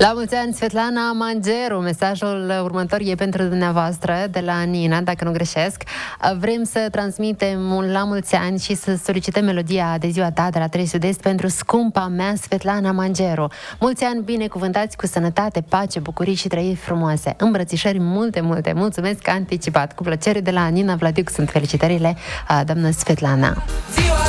La mulți ani, Svetlana Mangeru. Mesajul următor e pentru dumneavoastră, de la Nina, dacă nu greșesc. Vrem să transmitem un la mulți ani și să solicităm melodia de ziua ta de la 3 Sud-Est pentru scumpa mea, Svetlana Mangeru. Mulți ani binecuvântați cu sănătate, pace, bucurii și trăiri frumoase. Îmbrățișări multe, multe. Mulțumesc anticipat. Cu plăcere, de la Nina Vladiuc sunt felicitările, doamnă Svetlana.